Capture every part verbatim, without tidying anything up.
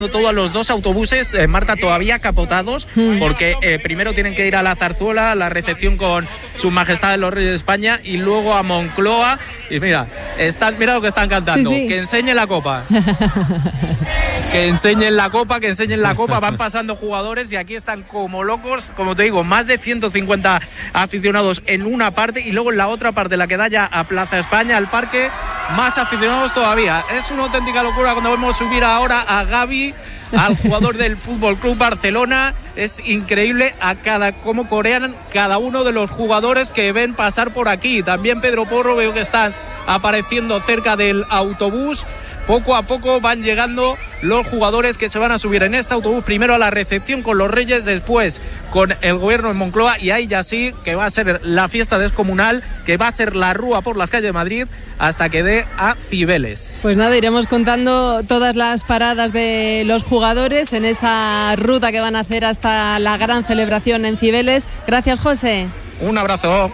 Todos los dos autobuses, eh, Marta, todavía capotados, porque eh, primero tienen que ir a la Zarzuela, a la recepción con Sus Majestades los Reyes de España, y luego a Moncloa. Y mira, están, mira lo que están cantando, sí, sí. Que enseñe la copa. Que enseñen la copa, que enseñen la copa. Van pasando jugadores y aquí están como locos, como te digo, más de ciento cincuenta aficionados en una parte, y luego en la otra parte, la que da ya a Plaza España, al parque, más aficionados todavía. Es una auténtica locura cuando vemos subir ahora a Gavi, al jugador del Fútbol Club Barcelona. Es increíble a cada cómo corean cada uno de los jugadores que ven pasar por aquí. También Pedro Porro, veo que están apareciendo cerca del autobús. Poco a poco van llegando los jugadores que se van a subir en este autobús, primero a la recepción con los Reyes, después con el gobierno en Moncloa, y ahí ya sí que va a ser la fiesta descomunal, que va a ser la rúa por las calles de Madrid hasta que dé a Cibeles. Pues nada, iremos contando todas las paradas de los jugadores en esa ruta que van a hacer hasta la gran celebración en Cibeles. Gracias, José. Un abrazo.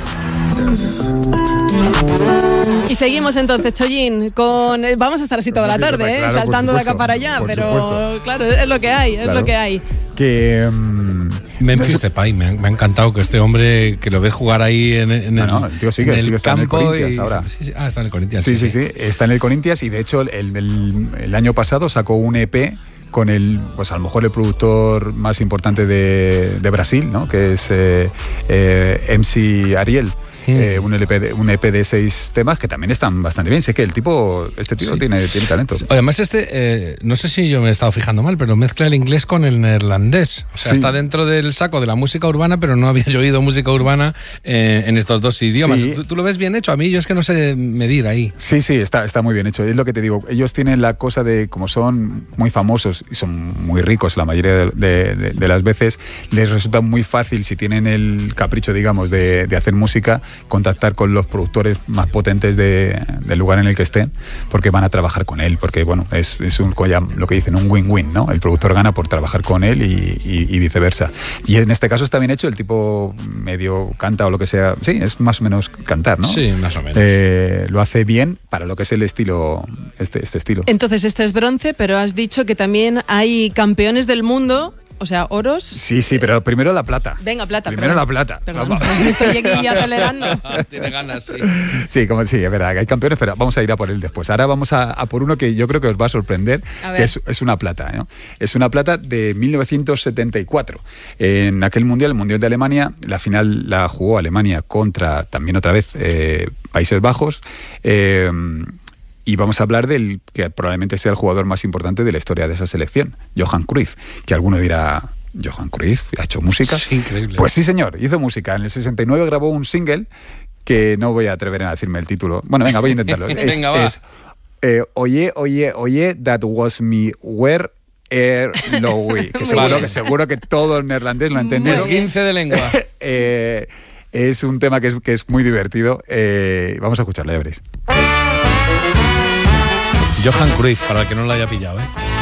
Y seguimos entonces, Chollín, con vamos a estar así toda la tarde, ¿eh? Claro, saltando supuesto, de acá para allá, pero supuesto. Claro, es lo que hay, es claro. lo que hay. Que um, Memphis Depay, me ha, me ha encantado que este hombre, que lo ves jugar ahí en, en no, el, no, el tío sigue, en el sigue está campo en el Corinthians y, ahora. Sí, sí, ah, está en el Corinthians. Sí, sí, sí, sí, sí, está en el Corinthians, y de hecho el, el, el año pasado sacó un E P con el, pues a lo mejor el productor más importante de, de Brasil, ¿no? Que es eh, eh, M C Ariel. Eh, un, L P de, un E P de seis temas que también están bastante bien. Si es que el tipo, este tío sí. tiene, tiene talento. Además este, eh, no sé si yo me he estado fijando mal, pero mezcla el inglés con el neerlandés. O sea, sí. está dentro del saco de la música urbana, pero no había yo oído música urbana eh, en estos dos idiomas. Sí. ¿Tú, ¿Tú lo ves bien hecho? A mí yo es que no sé medir ahí. Sí, sí, está, está muy bien hecho. Es lo que te digo. Ellos tienen la cosa de, como son muy famosos y son muy ricos la mayoría de, de, de, de las veces, les resulta muy fácil, si tienen el capricho, digamos, de, de hacer música, contactar con los productores más potentes de, del lugar en el que estén, porque van a trabajar con él, porque bueno, es, es un, lo que dicen, un win-win, ¿no? El productor gana por trabajar con él y, y, y viceversa. Y en este caso está bien hecho, el tipo medio canta o lo que sea, sí, es más o menos cantar, ¿no? Sí, más o menos. Eh, lo hace bien para lo que es el estilo, este, este estilo. Entonces este es bronce, pero has dicho que también hay campeones del mundo. O sea, oros. Sí, sí, pero primero la plata. Venga, plata. Primero perdón. la plata. Perdón, me estoy aquí acelerando. Tiene ganas, sí. Sí, como, sí, es verdad, hay campeones, pero vamos a ir a por él después. Ahora vamos a, a por uno que yo creo que os va a sorprender, a que es, es una plata, ¿no? Es una plata de mil novecientos setenta y cuatro. En aquel mundial, el Mundial de Alemania, la final la jugó Alemania contra, también otra vez, eh, Países Bajos. Eh, Y vamos a hablar del que probablemente sea el jugador más importante de la historia de esa selección, Johan Cruyff, que alguno dirá, ¿Johan Cruyff ha hecho música? Sí, increíble. Pues sí, señor, hizo música. En el sesenta y nueve grabó un single que no voy a atrever a decirme el título. Bueno, venga, voy a intentarlo. es, venga, va. Es, eh, oye, oye, oye, that was me, where are Louis. Que seguro, vale. que seguro que todo el neerlandés lo entendieron. Esguince de lengua. eh, es un tema que es, que es muy divertido. Eh, vamos a escucharlo, ya veréis. Johan Cruyff, para el que no lo haya pillado, ¿eh?